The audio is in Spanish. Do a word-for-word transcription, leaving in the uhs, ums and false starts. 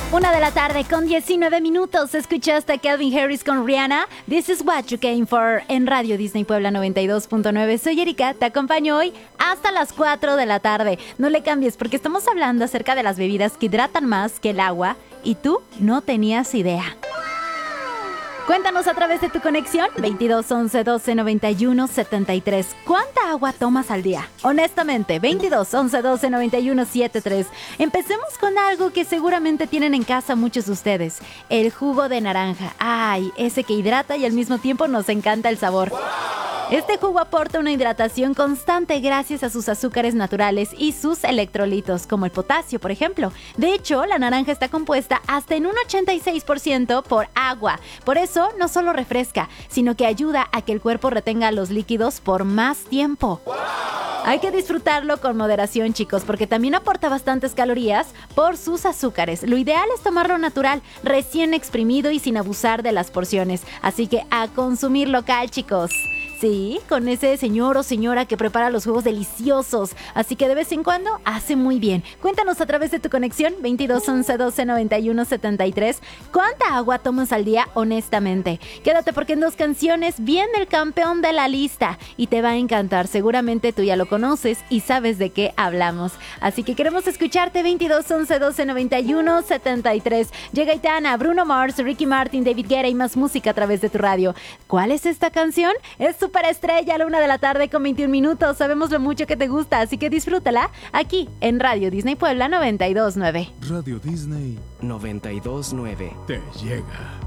Una de la tarde con diecinueve minutos. Escuchaste a Calvin Harris con Rihanna. This is what you came for en Radio Disney Puebla noventa y dos punto nueve. Soy Erika, te acompaño hoy hasta las cuatro de la tarde. No le cambies porque estamos hablando acerca de las bebidas que hidratan más que el agua y tú no tenías idea. Cuéntanos a través de tu conexión veintidós once doce noventa y uno setenta y tres. ¿Cuánta agua tomas al día? Honestamente, veintidós once doce noventa y uno setenta y tres. Empecemos con algo que seguramente tienen en casa muchos de ustedes. El jugo de naranja. Ay, ese que hidrata y al mismo tiempo nos encanta el sabor. Este jugo aporta una hidratación constante gracias a sus azúcares naturales y sus electrolitos, como el potasio, por ejemplo. De hecho, la naranja está compuesta hasta en un ochenta y seis por ciento por agua. Por eso, no solo refresca, sino que ayuda a que el cuerpo retenga los líquidos por más tiempo. Hay que disfrutarlo con moderación, chicos, porque también aporta bastantes calorías por sus azúcares. Lo ideal es tomarlo natural, recién exprimido y sin abusar de las porciones. Así que a consumir local, chicos. Sí, con ese señor o señora que prepara los jugos deliciosos. Así que de vez en cuando hace muy bien. Cuéntanos a través de tu conexión veintidós once doce noventa y uno setenta y tres. ¿Cuánta agua tomas al día honestamente? Quédate porque en dos canciones viene el campeón de la lista y te va a encantar. Seguramente tú ya lo conoces y sabes de qué hablamos. Así que queremos escucharte veintidós once doce noventa y uno setenta y tres. Llega Aitana, Bruno Mars, Ricky Martin, David Guetta y más música a través de tu radio. ¿Cuál es esta canción? Es Superestrella a la una de la tarde con veintiún minutos. Sabemos lo mucho que te gusta, así que disfrútala aquí en Radio Disney Puebla noventa y dos punto nueve. Radio Disney noventa y dos punto nueve te llega.